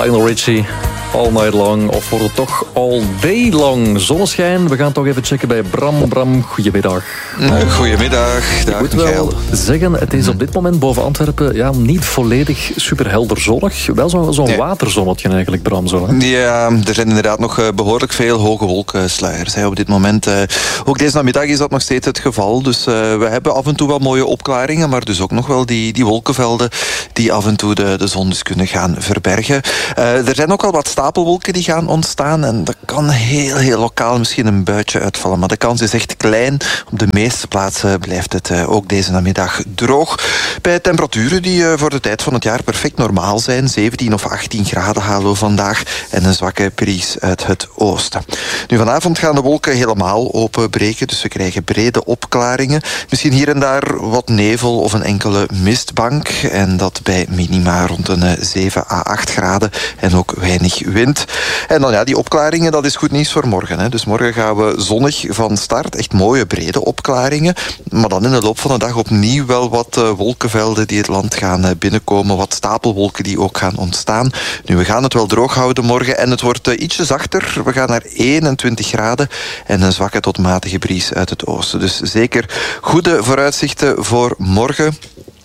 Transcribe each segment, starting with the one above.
Lionel Richie, All Night Long. Of wordt het toch All Day Long? Zonneschijn. We gaan toch even checken bij Bram. Bram, goedemiddag. Goedemiddag. Ik moet wel zeggen, het is op dit moment boven Antwerpen niet volledig superhelder zonnig. Wel zo'n waterzonnetje eigenlijk, Bram. Zo, hè? Ja, er zijn inderdaad nog behoorlijk veel hoge wolkensluiers. Op dit moment, ook deze namiddag is dat nog steeds het geval. Dus we hebben af en toe wel mooie opklaringen, maar dus ook nog wel die wolkenvelden die af en toe de zon dus kunnen gaan verbergen. Er zijn ook al wat stapelwolken die gaan ontstaan en dat kan heel lokaal misschien een buitje uitvallen. Maar de kans is echt klein. Op de meeste plaatsen blijft het ook deze namiddag droog. Bij temperaturen die voor de tijd van het jaar perfect normaal zijn. 17 of 18 graden halen we vandaag en een zwakke bries uit het oosten. Nu, vanavond gaan de wolken helemaal openbreken, dus we krijgen brede opklaringen. Misschien hier en daar wat nevel of een enkele mistbank. En dat bij minima rond een 7 à 8 graden en ook weinig wind. En dan die opklaringen, dat is goed nieuws voor morgen. Hè. Dus morgen gaan we zonnig van start. Echt mooie brede opklaringen. Maar dan in de loop van de dag opnieuw wel wat wolkenvelden die het land gaan binnenkomen. Wat stapelwolken die ook gaan ontstaan. Nu, we gaan het wel droog houden morgen en het wordt ietsje zachter. We gaan naar 21 graden en een zwakke tot matige bries uit het oosten. Dus zeker goede vooruitzichten voor morgen.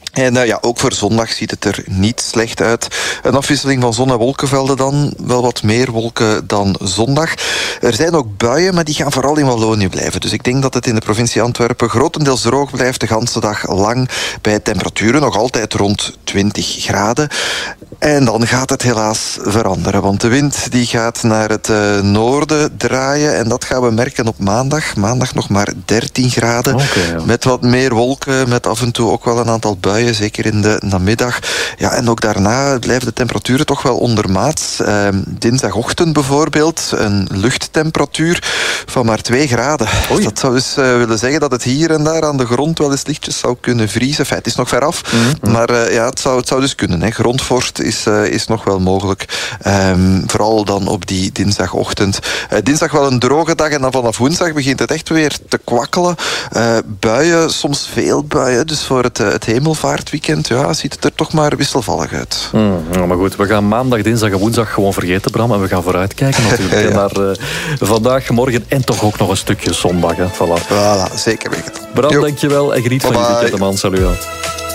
En ook voor zondag ziet het er niet slecht uit. Een afwisseling van zon- en wolkenvelden dan. Wel wat meer wolken dan zondag. Er zijn ook buien, maar die gaan vooral in Wallonië blijven. Dus ik denk dat het in de provincie Antwerpen grotendeels droog blijft de ganse dag lang. Bij temperaturen nog altijd rond 20 graden. En dan gaat het helaas veranderen. Want de wind die gaat naar het noorden draaien. En dat gaan we merken op maandag. Maandag nog maar 13 graden. Okay, met wat meer wolken. Met af en toe ook wel een aantal buien. Zeker in de namiddag. Ja, en ook daarna blijven de temperaturen toch wel ondermaats. Dinsdagochtend bijvoorbeeld een luchttemperatuur van maar 2 graden. Oei. Dat zou dus willen zeggen dat het hier en daar aan de grond wel eens lichtjes zou kunnen vriezen. Enfin, het is nog ver af. Maar het zou dus kunnen. Hè. Grondvorst is nog wel mogelijk. Vooral dan op die dinsdagochtend. Dinsdag wel een droge dag en dan vanaf woensdag begint het echt weer te kwakkelen. Buien, soms veel buien. Dus voor het hemelvaartweekend ziet het er toch maar wisselvallig uit. Maar goed, we gaan maandag, dinsdag en woensdag gewoon vergeten, Bram. En we gaan vooruitkijken natuurlijk naar vandaag, morgen en toch ook nog een stukje zondag. Hè. Voilà, zeker weten. Bram, dankjewel en geniet van je weekend, man. Salut.